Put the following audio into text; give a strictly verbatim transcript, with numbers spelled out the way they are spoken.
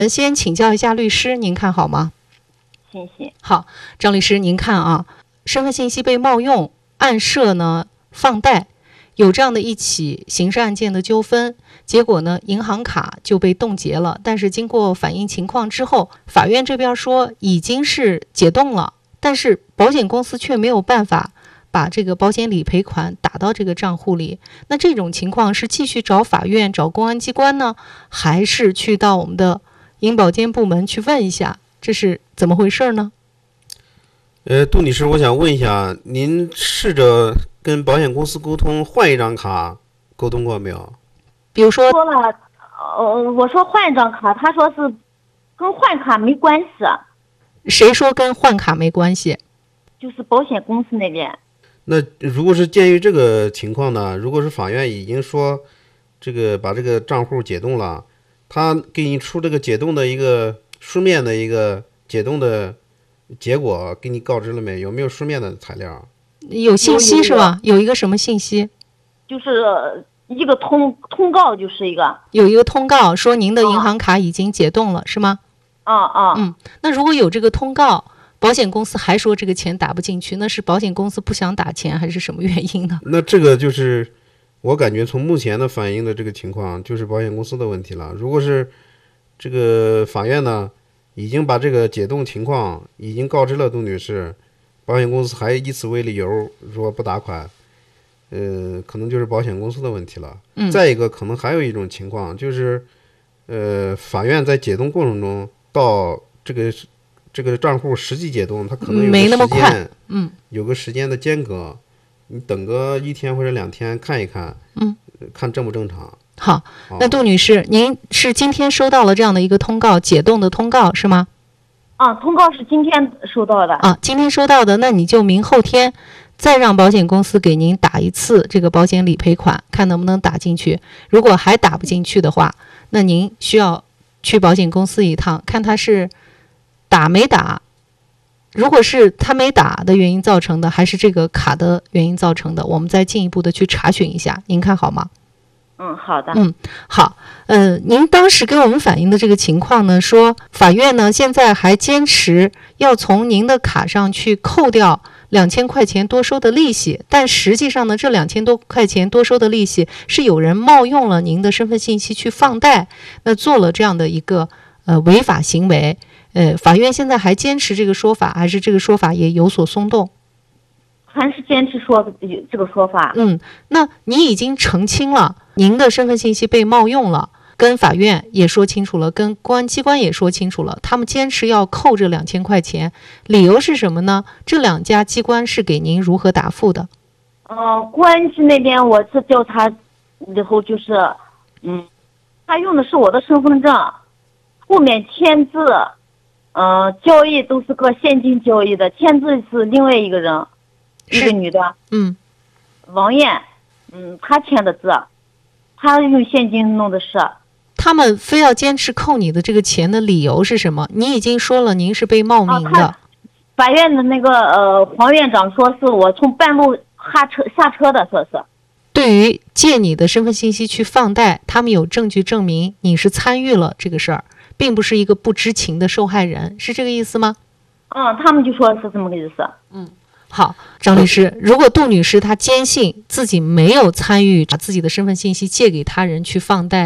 呃，先请教一下律师，您看好吗？ 谢谢。 好，张律师，您看啊，身份信息被冒用，案涉呢放贷，有这样的一起刑事案件的纠纷，结果呢，银行卡就被冻结了。但是经过反映情况之后，法院这边说已经是解冻了，但是保险公司却没有办法把这个保险理赔款打到这个账户里。那这种情况是继续找法院、找公安机关呢，还是去到我们的银保监部门去问一下，这是怎么回事呢？ 呃，杜女士，我想问一下，您试着跟保险公司沟通换一张卡，沟通过没有？ 比如说， 说了，呃，我说换一张卡，他说是跟换卡没关系， 谁说跟换卡没关系？ 就是保险公司那边。 那如果是鉴于这个情况呢，如果是法院已经说这个把这个账户解冻了，他给你出这个解冻的一个书面的一个解冻的结果，给你告知了没？有没有书面的材料？ 有信息是吧？有一个什么信息？ 就是一个通通告，就是一个有一个通告说您的银行卡已经解冻了，哦、是吗？ 啊啊， 嗯，那如果有这个通告，保险公司还说这个钱打不进去，那是保险公司不想打钱，还是什么原因呢？ 那这个就是我感觉从目前的反映的这个情况，就是保险公司的问题了。如果是这个法院呢，已经把这个解冻情况已经告知了杜女士，保险公司还以此为理由说不打款，呃，可能就是保险公司的问题了。 嗯、 再一个，可能还有一种情况就是，呃，法院在解冻过程中到这个这个账户实际解冻，它可能有个没那么时间， 快，嗯， 有个时间的间隔，你等个一天或者两天看一看， 嗯， 看正不正常。 好，那杜女士，您是今天收到了这样的一个通告，解冻的通告是吗？ 啊，通告是今天收到的。 啊，今天收到的，那你就明后天再让保险公司给您打一次这个保险理赔款，看能不能打进去。如果还打不进去的话，那您需要去保险公司一趟，看他是打没打。如果是他没打的原因造成的，还是这个卡的原因造成的，我们再进一步的去查询一下，您看好吗？ 嗯，好的。 嗯，好。呃，您当时给我们反映的这个情况呢，说法院呢现在还坚持要从您的卡上去扣掉两千块钱多收的利息，但实际上呢，这两千多块钱多收的利息是有人冒用了您的身份信息去放贷，那做了这样的一个呃违法行为。呃，法院现在还坚持这个说法，还是这个说法也有所松动？ 还是坚持说这个说法。 嗯，那你已经澄清了，您的身份信息被冒用了，跟法院也说清楚了，跟公安机关也说清楚了，他们坚持要扣这两千块钱，理由是什么呢？这两家机关是给您如何答复的？ 呃，公安局那边我是调查以后就是，嗯，他用的是我的身份证，后面签字，呃，交易都是个现金交易的，签字是另外一个人。一个女的， 嗯， 王艳，嗯，她签的字，她用现金弄的是。 他们非要坚持扣你的这个钱的理由是什么？你已经说了，您是被冒名的。 啊、法院的那个呃黄院长说是我从半路下车下车的，说是。 对于借你的身份信息去放贷，他们有证据证明你是参与了这个事儿，并不是一个不知情的受害人，是这个意思吗？ 嗯，他们就说是这么个意思。 嗯。好，张律师，如果杜女士她坚信自己没有参与把自己的身份信息借给他人去放贷，